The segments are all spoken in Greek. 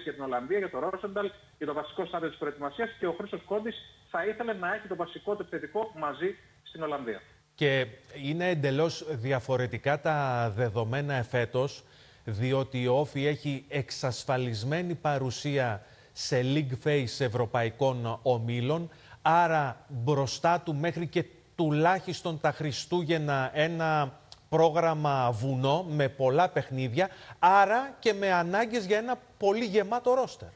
για την Ολλανδία, για το Ρόσενταλ, για το βασικό στάδιο της προετοιμασίας και ο Χρήστος Κόντης θα ήθελε να έχει το βασικό του επιθετικό μαζί στην Ολλανδία. Και είναι εντελώς διαφορετικά τα δεδομένα εφέτος, διότι η Όφη έχει εξασφαλισμένη παρουσία σε league phase ευρωπαϊκών ομίλων, άρα μπροστά του μέχρι και τουλάχιστον τα Χριστούγεννα ένα πρόγραμμα βουνό με πολλά παιχνίδια, άρα και με ανάγκες για ένα πολύ γεμάτο ρόστερ.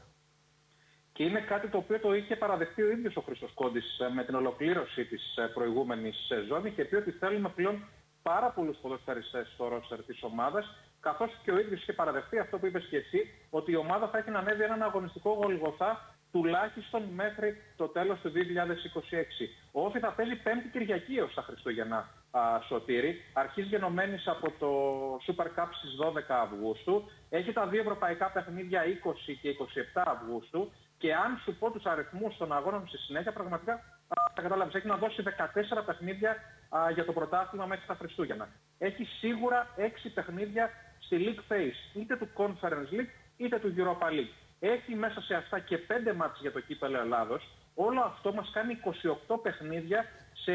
Και είναι κάτι το οποίο το είχε παραδεχτεί ο ίδιος ο Χρήστος Κόντης με την ολοκλήρωση της προηγούμενης σεζόν. Είχε πει ότι θέλουμε πλέον πάρα πολλούς ποδοσφαιριστές στο ρόστερ της ομάδας, καθώς και ο ίδιος είχε παραδεχτεί αυτό που είπες και εσύ, ότι η ομάδα θα έχει να ανέβει έναν αγωνιστικό Γολγοθά τουλάχιστον μέχρι το τέλος του 2026. Ο Όφη θα παίζει Πέμπτη Κυριακή ως τα Χριστούγεννα, Σωτήρη. Αρχής γενομένης από το Super Cup στις 12 Αυγούστου. Έχει τα δύο ευρωπαϊκά παιχνίδια 20 και 27 Αυγούστου. Και αν σου πω τους αριθμούς των αγώνων στη συνέχεια, πραγματικά θα καταλάβεις, έχει να δώσει 14 παιχνίδια για το πρωτάθλημα μέχρι τα Χριστούγεννα. Έχει σίγουρα 6 παιχνίδια στη League Phase, είτε του Conference League είτε του Europa League. Έχει μέσα σε αυτά και 5 μάτς για το κύπελλο Ελλάδος. Όλο αυτό μας κάνει 28 παιχνίδια σε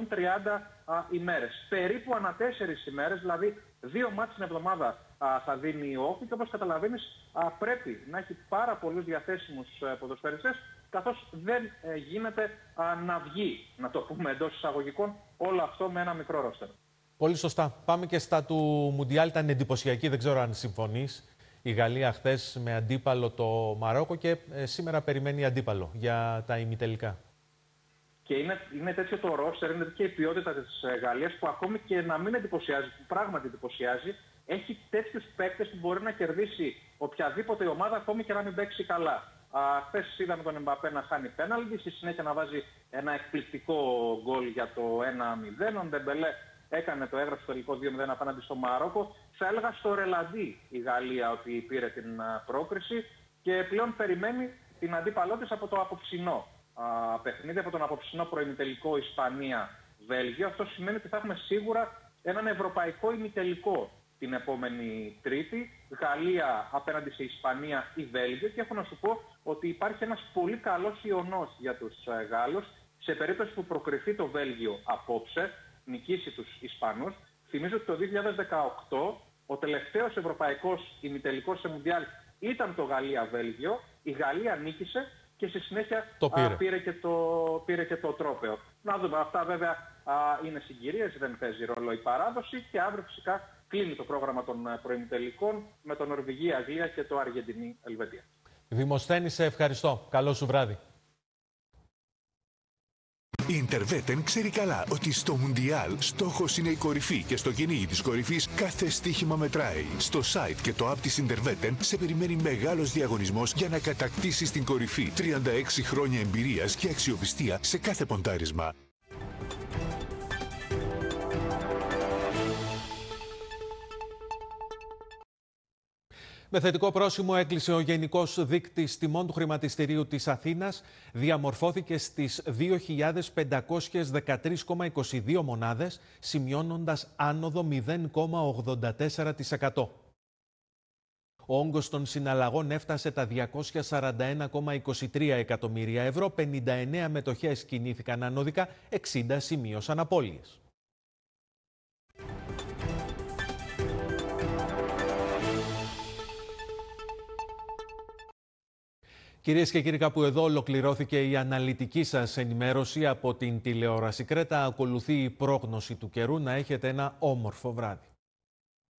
130 ημέρες. Περίπου ανά 4 ημέρες, δηλαδή 2 μάτς την εβδομάδα θα δίνει η Όφη και όπως καταλαβαίνεις πρέπει να έχει πάρα πολλούς διαθέσιμους ποδοσφαιριστές, καθώς δεν γίνεται να βγει, να το πούμε εντός εισαγωγικών, όλο αυτό με ένα μικρό ρόστερ. Πολύ σωστά. Πάμε και στα του Μουντιάλ. Ήταν εντυπωσιακή, δεν ξέρω αν συμφωνείς. Η Γαλλία χθες με αντίπαλο το Μαρόκο και σήμερα περιμένει αντίπαλο για τα ημιτελικά. Και είναι τέτοιο το ρόστερ, είναι τέτοια η ποιότητα της Γαλλίας που ακόμη και να μην εντυπωσιάζει, που πράγματι εντυπωσιάζει, έχει τέτοιους παίκτες που μπορεί να κερδίσει οποιαδήποτε ομάδα ακόμη και να μην παίξει καλά. Χθες είδαμε τον Εμπαπέ να χάνει πέναλτι, στη συνέχεια να βάζει ένα εκπληκτικό γκολ για το 1-0. Ο Ντεμπελέ έγραψε το τελικό 2-0 απέναντι στο Μαρόκο. Θα έλεγα στο ρελαντί η Γαλλία ότι πήρε την πρόκριση και πλέον περιμένει την αντίπαλό της από το απόψινό παιχνίδι, από τον απόψινό προημιτελικό Ισπανία-Βέλγιο. Αυτό σημαίνει ότι θα έχουμε σίγουρα έναν ευρωπαϊκό ημιτελικό την επόμενη Τρίτη, Γαλλία απέναντι σε Ισπανία ή Βέλγιο, και έχω να σου πω ότι υπάρχει ένας πολύ καλός ιονός για τους Γάλλους σε περίπτωση που προκριθεί το Βέλγιο απόψε, νικήσει τους Ισπανούς. Θυμίζω ότι το 2018 ο τελευταίος ευρωπαϊκός ημιτελικός σε Μουντιάλ ήταν το Γαλλία-Βέλγιο, η Γαλλία νίκησε και στη συνέχεια πήρε και το τρόπαιο. Να δούμε, αυτά βέβαια είναι συγκυρίες, δεν παίζει ρόλο η παράδοση και αύριο φυσικά κλείνει το πρόγραμμα των προημιτελικών με το Νορβηγία-Αγγλία και το Αργεντινή-Ελβετία. Δημοσθένη, σε ευχαριστώ. Καλό σου βράδυ. Η Ιντερβέτεν ξέρει καλά ότι στο Μουντιάλ στόχος είναι η κορυφή και στο κυνήγι της κορυφής κάθε στοίχημα μετράει. Στο site και το app της Ιντερβέτεν σε περιμένει μεγάλος διαγωνισμός για να κατακτήσεις την κορυφή. 36 χρόνια εμπειρίας και αξιοπιστία σε κάθε ποντάρισμα. Με θετικό πρόσημο έκλεισε ο Γενικός Δείκτης Τιμών του Χρηματιστηρίου της Αθήνας. Διαμορφώθηκε στις 2.513,22 μονάδες, σημειώνοντας άνοδο 0,84%. Ο όγκος των συναλλαγών έφτασε τα 241,23 εκατομμύρια ευρώ, 59 μετοχές κινήθηκαν ανώδικα, 60 σημείωσαν απώλειες. Κυρίες και κύριοι, κάπου εδώ ολοκληρώθηκε η αναλυτική σας ενημέρωση από την τηλεόραση Κρέτα. Ακολουθεί η πρόγνωση του καιρού. Να έχετε ένα όμορφο βράδυ.